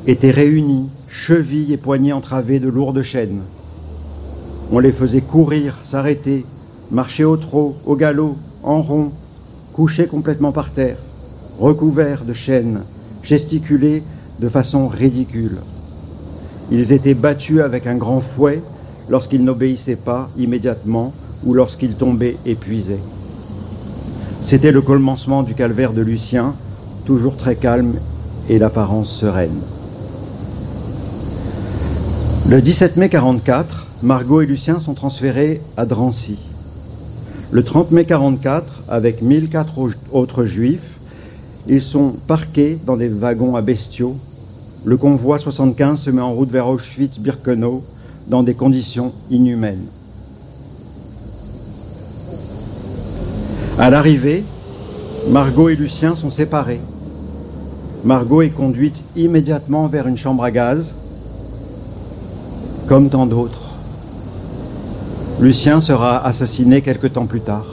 étaient réunis, chevilles et poignets entravés de lourdes chaînes. On les faisait courir, s'arrêter, marcher au trot, au galop, en rond, couchés complètement par terre, recouverts de chaînes, gesticuler de façon ridicule. Ils étaient battus avec un grand fouet lorsqu'ils n'obéissaient pas immédiatement ou lorsqu'ils tombaient épuisés. C'était le commencement du calvaire de Lucien, toujours très calme et l'apparence sereine. Le 17 mai 1944, Margot et Lucien sont transférés à Drancy. Le 30 mai 1944, avec 1004 autres juifs, ils sont parqués dans des wagons à bestiaux. Le convoi 75 se met en route vers Auschwitz-Birkenau dans des conditions inhumaines. À l'arrivée, Margot et Lucien sont séparés. Margot est conduite immédiatement vers une chambre à gaz, comme tant d'autres. Lucien sera assassiné quelque temps plus tard.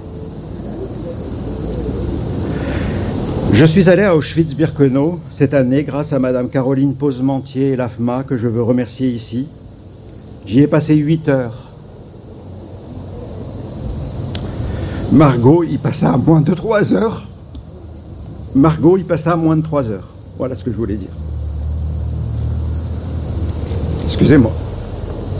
Je suis allé à Auschwitz-Birkenau cette année grâce à Madame Caroline Posementier et l'AFMA, que je veux remercier ici. J'y ai passé 8 heures. Margot y passa à moins de 3 heures. Margot y passa à moins de 3 heures. Voilà ce que je voulais dire. Excusez-moi.